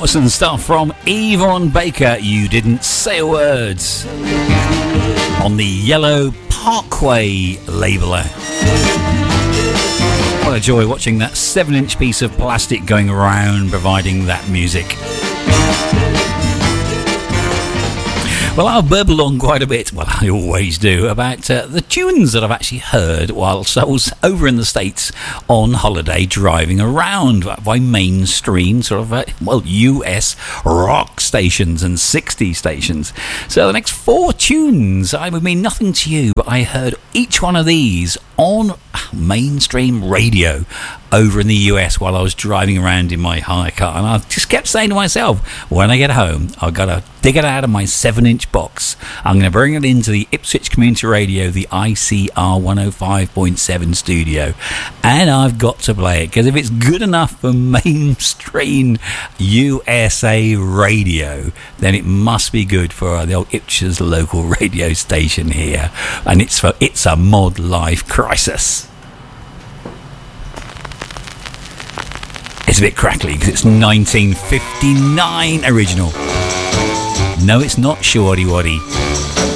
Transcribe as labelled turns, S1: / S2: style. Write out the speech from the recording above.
S1: Awesome stuff from Yvonne Baker. You Didn't Say a Word on the Yellow Parkway label. What a joy watching that 7-inch piece of plastic going around providing that music. Well, I've burbled on quite a bit, well, I always do, about the tunes that I've actually heard whilst I was over in the States on holiday driving around by mainstream sort of, US rock stations and 60s stations. So the next 4 tunes, I would mean nothing to you, but I heard each one of these on mainstream radio over in the US while I was driving around in my hire car, and I just kept saying to myself, when I get home, I've got to dig it out of my 7-inch box. I'm going to bring it into the Ipswich Community Radio, the ICR 105.7 studio, and I've got to play it, because if it's good enough for mainstream USA radio, then it must be good for the old Ipswich local radio station here, and it's for It's a Mod Life Crisis. It's a bit crackly because it's 1959 original. No, it's not Shorty Waddy.